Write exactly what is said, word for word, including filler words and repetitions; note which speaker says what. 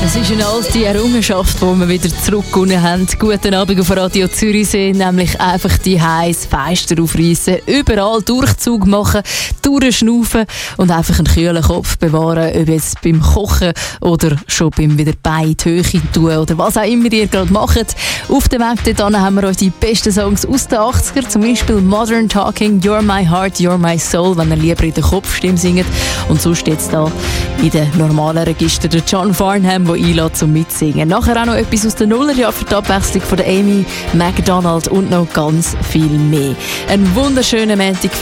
Speaker 1: Es ist eine alte Errungenschaft, die wir wieder zurückgewonnen haben. Guten Abend auf Radio Zürichsee, nämlich einfach die heiß Fenster aufreißen, überall Durchzug machen, durchschnaufen und einfach einen kühlen Kopf bewahren, ob jetzt beim Kochen oder schon beim wieder Bein in die Höhe tun oder was auch immer ihr gerade macht. Auf dem Weg dorthin haben wir euch die besten Songs aus den achtziger, zum Beispiel Modern Talking, You're My Heart, You're My Soul, wenn ihr lieber in der Kopfstimme singt. Und sonst jetzt da in den normalen Register der John Farnham, der einlädt zum Mitsingen. Nachher auch noch etwas aus den Nullerjahren für die Abwechslung von der Amy Macdonald und noch ganz viel mehr. Ein wunderschöner Montag.